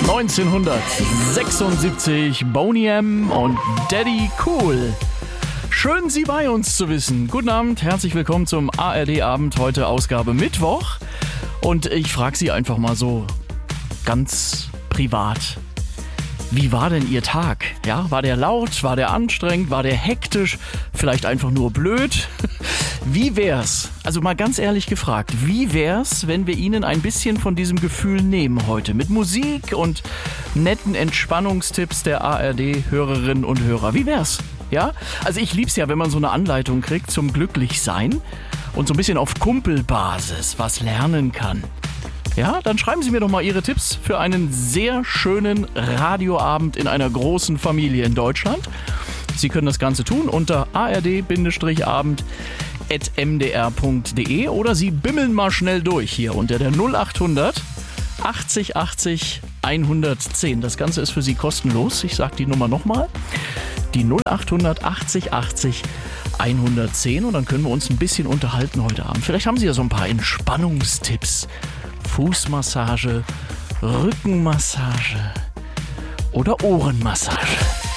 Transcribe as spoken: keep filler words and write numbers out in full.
neunzehnhundertsechsundsiebzig, Boney M. und Daddy Cool. Schön, Sie bei uns zu wissen. Guten Abend, herzlich willkommen zum A R D-Abend, heute Ausgabe Mittwoch. Und ich frage Sie einfach mal so ganz privat. Wie war denn Ihr Tag? Ja, war der laut? War der anstrengend? War der hektisch? Vielleicht einfach nur blöd? Wie wär's, also mal ganz ehrlich gefragt, wie wär's, wenn wir Ihnen ein bisschen von diesem Gefühl nehmen heute? Mit Musik und netten Entspannungstipps der A R D-Hörerinnen und Hörer. Wie wär's? Ja? Also ich lieb's ja, wenn man so eine Anleitung kriegt zum Glücklichsein und so ein bisschen auf Kumpelbasis was lernen kann. Ja, dann schreiben Sie mir doch mal Ihre Tipps für einen sehr schönen Radioabend in einer großen Familie in Deutschland. Sie können das Ganze tun unter a r d abend at m d r punkt d e oder Sie bimmeln mal schnell durch hier unter der null acht hundert achtzig achtzig hundertzehn. Das Ganze ist für Sie kostenlos. Ich sage die Nummer nochmal. Die null acht hundert achtzig achtzig hundertzehn und dann können wir uns ein bisschen unterhalten heute Abend. Vielleicht haben Sie ja so ein paar Entspannungstipps. Fußmassage, Rückenmassage oder Ohrenmassage.